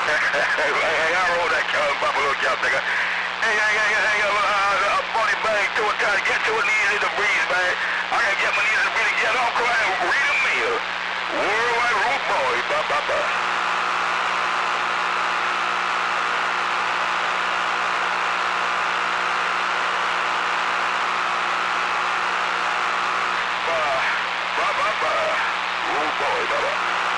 Hey, I roll that buffalo job, nigga. Hey, funny bang to it, trying to get to it, easy to breathe, man. I gotta get my knees to breathe, get on, come out, read a meal. Worldwide root boy, ba. Ba. Root boy, ba.